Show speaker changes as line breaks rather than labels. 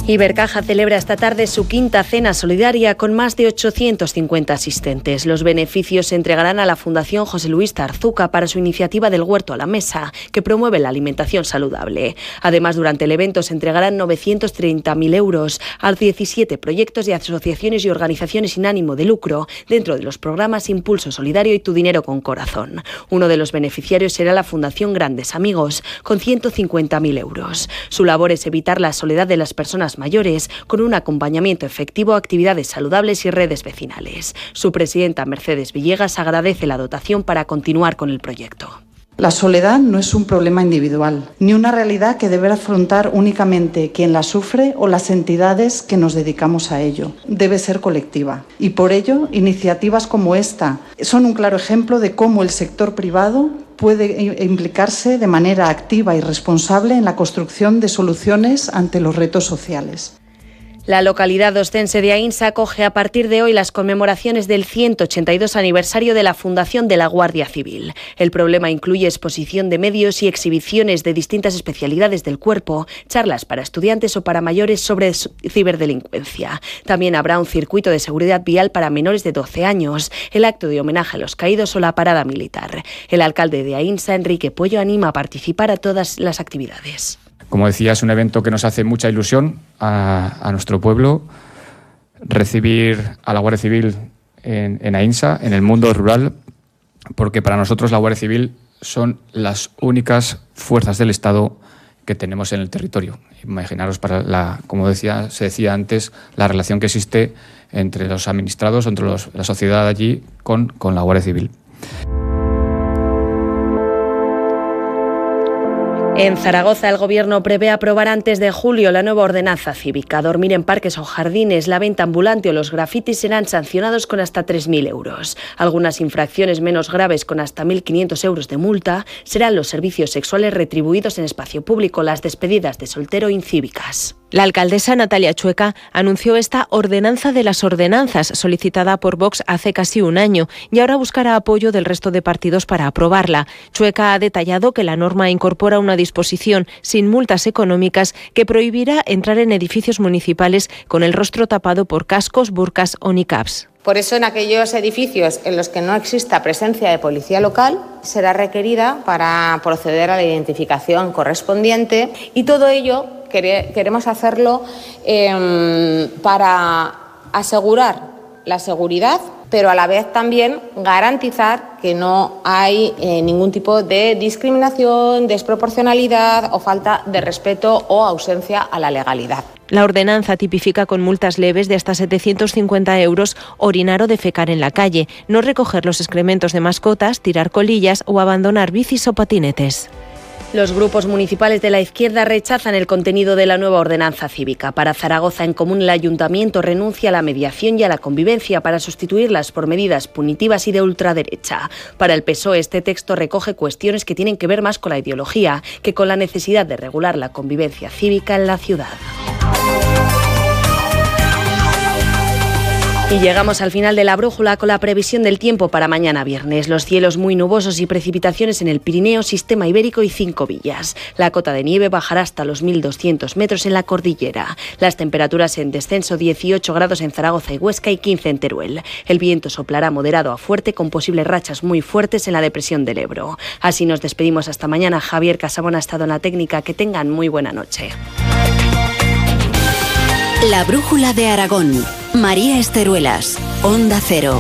Ibercaja celebra esta tarde su quinta cena solidaria con más de 850 asistentes. Los beneficios se entregarán a la Fundación José Luis Tarzuca para su iniciativa del Huerto a la Mesa, que promueve la alimentación saludable. Además, durante el evento se entregarán 930.000 euros a 17 proyectos de asociaciones y organizaciones sin ánimo de lucro dentro de los programas Impulso Solidario y Tu Dinero con Corazón. Uno de los beneficiarios será la Fundación Grandes Amigos, con 150.000 euros. Su labor es evitar la soledad de las personas mayores con un acompañamiento efectivo, actividades saludables y redes vecinales. Su presidenta, Mercedes Villegas, agradece la dotación para continuar con el proyecto.
La soledad no es un problema individual, ni una realidad que deberá afrontar únicamente quien la sufre o las entidades que nos dedicamos a ello. Debe ser colectiva. Y por ello, iniciativas como esta son un claro ejemplo de cómo el sector privado puede implicarse de manera activa y responsable en la construcción de soluciones ante los retos sociales.
La localidad ostense de Aínsa acoge a partir de hoy las conmemoraciones del 182 aniversario de la fundación de la Guardia Civil. El programa incluye exposición de medios y exhibiciones de distintas especialidades del cuerpo, charlas para estudiantes o para mayores sobre ciberdelincuencia. También habrá un circuito de seguridad vial para menores de 12 años, el acto de homenaje a los caídos o la parada militar. El alcalde de Aínsa, Enrique Puello, anima a participar a todas las actividades.
Como decía, es un evento que nos hace mucha ilusión a nuestro pueblo, recibir a la Guardia Civil en Aínsa, en el mundo rural, porque para nosotros la Guardia Civil son las únicas fuerzas del Estado que tenemos en el territorio. Imaginaros, como se decía antes, la relación que existe entre los administrados, entre la sociedad allí con la Guardia Civil.
En Zaragoza, el Gobierno prevé aprobar antes de julio la nueva ordenanza cívica. Dormir en parques o jardines, la venta ambulante o los grafitis serán sancionados con hasta 3.000 euros. Algunas infracciones menos graves, con hasta 1.500 euros de multa, serán los servicios sexuales retribuidos en espacio público, las despedidas de soltero incívicas.
La alcaldesa Natalia Chueca anunció esta ordenanza de las ordenanzas, solicitada por Vox hace casi un año, y ahora buscará apoyo del resto de partidos para aprobarla. Chueca ha detallado que la norma incorpora una disposición sin multas económicas que prohibirá entrar en edificios municipales con el rostro tapado por cascos, burkas o niqabs.
Por eso, en aquellos edificios en los que no exista presencia de policía local, será requerida para proceder a la identificación correspondiente, y todo ello queremos hacerlo para asegurar la seguridad, pero a la vez también garantizar que no hay ningún tipo de discriminación, desproporcionalidad o falta de respeto o ausencia a la legalidad.
La ordenanza tipifica con multas leves de hasta 750 euros orinar o defecar en la calle, no recoger los excrementos de mascotas, tirar colillas o abandonar bicis o patinetes.
Los grupos municipales de la izquierda rechazan el contenido de la nueva ordenanza cívica. Para Zaragoza en Común, el ayuntamiento renuncia a la mediación y a la convivencia para sustituirlas por medidas punitivas y de ultraderecha. Para el PSOE, este texto recoge cuestiones que tienen que ver más con la ideología que con la necesidad de regular la convivencia cívica en la ciudad. Y llegamos al final de la brújula con la previsión del tiempo para mañana viernes. Los cielos muy nubosos y precipitaciones en el Pirineo, Sistema Ibérico y 5 villas. La cota de nieve bajará hasta los 1.200 metros en la cordillera. Las temperaturas en descenso: 18 grados en Zaragoza y Huesca y 15 en Teruel. El viento soplará moderado a fuerte con posibles rachas muy fuertes en la depresión del Ebro. Así nos despedimos hasta mañana. Javier Casabón ha estado en la técnica. Que tengan muy buena noche.
La brújula de Aragón. María Esteruelas, Onda Cero.